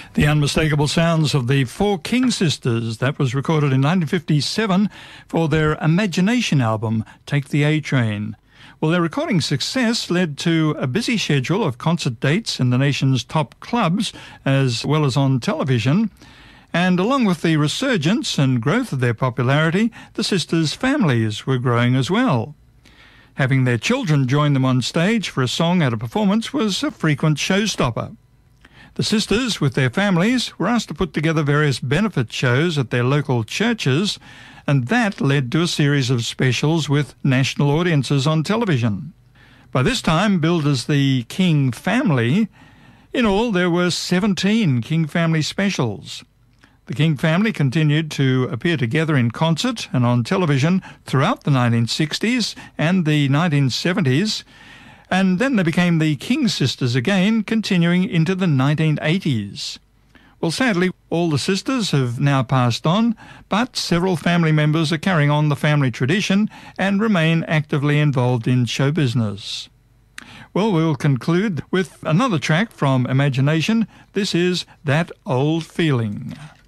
The unmistakable sounds of the Four King Sisters. That was recorded in 1957 for their Imagination album, Take the A Train. Well, their recording success led to a busy schedule of concert dates in the nation's top clubs, as well as on television. And along with the resurgence and growth of their popularity, the sisters' families were growing as well. Having their children join them on stage for a song at a performance was a frequent showstopper. The sisters, with their families, were asked to put together various benefit shows at their local churches, and that led to a series of specials with national audiences on television. By this time, billed as the King Family, in all there were 17 King Family specials. The King Family continued to appear together in concert and on television throughout the 1960s and the 1970s, and then they became the King Sisters again, continuing into the 1980s. Well, sadly, all the sisters have now passed on, but several family members are carrying on the family tradition and remain actively involved in show business. Well, we'll conclude with another track from Imagination. This is That Old Feeling.